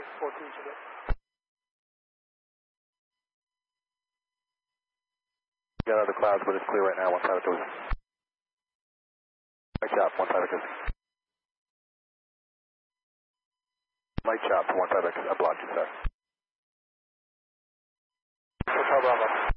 14 today. Got out of the clouds, but it's clear right now. 15 Echo. Light chop, 15 Echo. Light chop, 15 Echo. I blocked you, sir. Hotel Bravo.